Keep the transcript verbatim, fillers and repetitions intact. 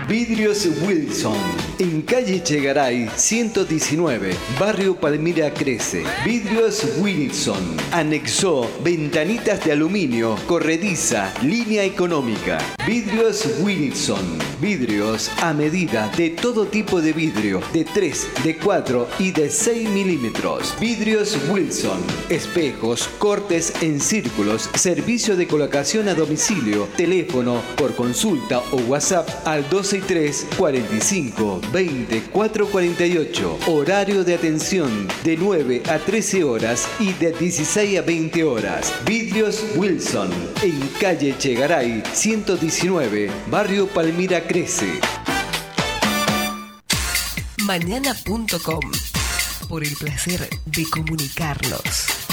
Vidrios Wilson, en calle Chegaray ciento diecinueve, barrio Palmira Crece. Vidrios Wilson, anexó ventanitas de aluminio, corrediza, línea económica. Vidrios Wilson, vidrios a medida de todo tipo de vidrio, de tres, de cuatro y de seis milímetros. Vidrios Wilson, espejos, cortes en círculos, servicio de colocación a domicilio, teléfono por consulta o WhatsApp al doce y tres, cuarenta y cinco, veinte, cuatrocientos cuarenta y ocho. Horario de atención de nueve a trece horas y de dieciséis a veinte horas. Vidrios Wilson, en calle Chegaray ciento diecinueve, barrio Palmira Crece. Mañana punto com, por el placer de comunicarnos.